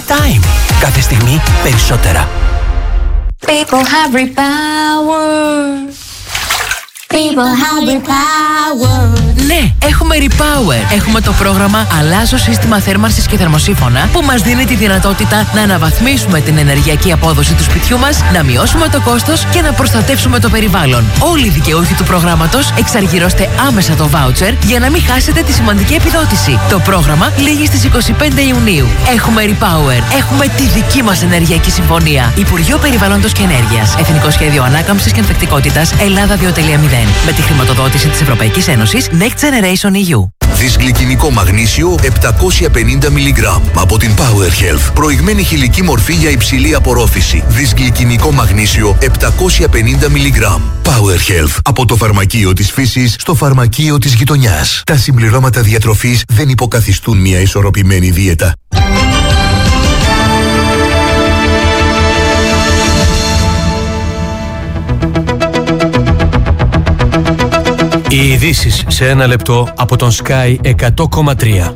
Time. Κάθε στιγμή περισσότερα. People have repower. People have repower. Ναι, έχουμε Repower. Έχουμε το πρόγραμμα Αλλάζω σύστημα θέρμανσης και θερμοσύφωνα που μας δίνει τη δυνατότητα να αναβαθμίσουμε την ενεργειακή απόδοση του σπιτιού μας, να μειώσουμε το κόστος και να προστατεύσουμε το περιβάλλον. Όλοι οι δικαιούχοι του προγράμματος εξαργυρώστε άμεσα το voucher για να μην χάσετε τη σημαντική επιδότηση. Το πρόγραμμα λήγει στις 25 Ιουνίου. Έχουμε Repower. Έχουμε τη δική μας ενεργειακή συμφωνία. Υπουργείο Περιβάλλοντος και Ενέργειας. Εθνικό Σχέδιο Ανάκαμψης και Ανθεκτικότητας Ελλάδα 2.0. Με τη χρηματοδότηση της Ευρωπαϊκής Ένωσης Next Generation EU. Δυσγλυκινικό μαγνήσιο 750 mg από την Power Health. Προηγμένη χηλική μορφή για υψηλή απορρόφηση. Δυσγλυκινικό μαγνήσιο 750 mg. Power Health. Από το φαρμακείο της φύσης στο φαρμακείο της γειτονιάς. Τα συμπληρώματα διατροφής δεν υποκαθιστούν μια ισορροπημένη δίαιτα. Οι ειδήσεις σε ένα λεπτό από τον Sky 100,3.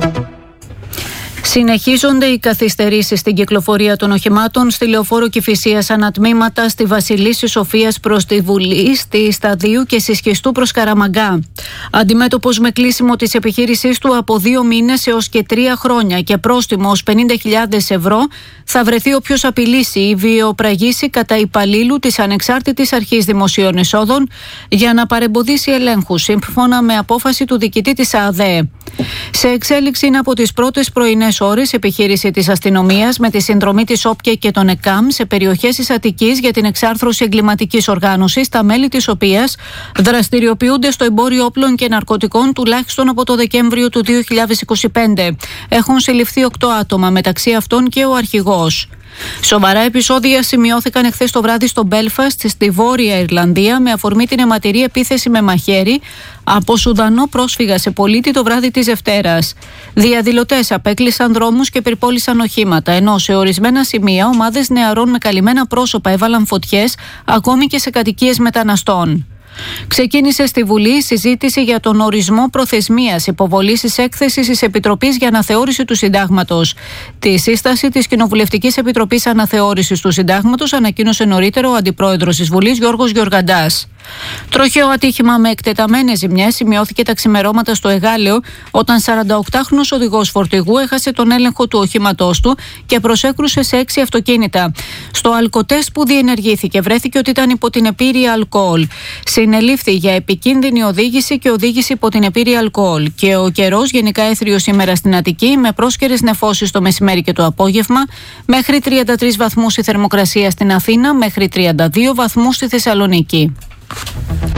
Συνεχίζονται οι καθυστερήσεις στην κυκλοφορία των οχημάτων στη Λεωφόρο Κηφισίας ανατμήματα, στη Βασιλίσσης Σοφίας προς τη Βουλή, στη Σταδίου και Σισχιστού προς Καραμαγκά. Αντιμέτωπος με κλείσιμο της επιχείρησής του από 2 μήνες έως και 3 χρόνια και πρόστιμο ως 50.000 ευρώ, θα βρεθεί όποιος απειλήσει ή βιοπραγήσει κατά υπαλλήλου της Ανεξάρτητης Αρχής Δημοσίων Εσόδων για να παρεμποδίσει ελέγχους, σύμφωνα με απόφαση του διοικητή της ΑΔΕ. Σε εξέλιξη είναι από τις πρώτες πρωινές ώρες επιχείρηση της αστυνομίας με τη συνδρομή της ΟΠΚΕ και των ΕΚΑΜ σε περιοχές της Αττικής για την εξάρθρωση εγκληματικής οργάνωσης, τα μέλη της οποίας δραστηριοποιούνται στο εμπόριο όπλων και ναρκωτικών τουλάχιστον από το Δεκέμβριο του 2025. Έχουν συλληφθεί 8 άτομα, μεταξύ αυτών και ο αρχηγός. Σοβαρά επεισόδια σημειώθηκαν εχθές το βράδυ στο Μπέλφαστ, στη Βόρεια Ιρλανδία, με αφορμή την αιματηρή επίθεση με μαχαίρι από Σουδανό πρόσφυγα σε πολίτη το βράδυ της Δευτέρας. Διαδηλωτές απέκλεισαν δρόμους και περιπόλησαν οχήματα, ενώ σε ορισμένα σημεία ομάδες νεαρών με καλυμμένα πρόσωπα έβαλαν φωτιές ακόμη και σε κατοικίες μεταναστών. Ξεκίνησε στη Βουλή η συζήτηση για τον ορισμό προθεσμίας υποβολής της έκθεσης της Επιτροπής για Αναθεώρηση του Συντάγματος. Τη σύσταση της Κοινοβουλευτικής Επιτροπής Αναθεώρησης του Συντάγματος ανακοίνωσε νωρίτερο ο Αντιπρόεδρος της Βουλής Γιώργος Γεωργαντάς. Τροχαίο ατύχημα με εκτεταμένες ζημιές σημειώθηκε τα ξημερώματα στο Εγάλεο, όταν 48χρονος οδηγός φορτηγού έχασε τον έλεγχο του οχήματός του και προσέκρουσε σε 6 αυτοκίνητα. Στο αλκοτέστ που διενεργήθηκε βρέθηκε ότι ήταν υπό την επίρρεια αλκοόλ. Συνελήφθη για επικίνδυνη οδήγηση και οδήγηση υπό την επίρρεια αλκοόλ. Και ο καιρός γενικά έθριος σήμερα στην Αττική, με πρόσκαιρες νεφώσεις το μεσημέρι και το απόγευμα, μέχρι 33 βαθμούς η θερμοκρασία στην Αθήνα, μέχρι 32 βαθμούς στη Θεσσαλονίκη.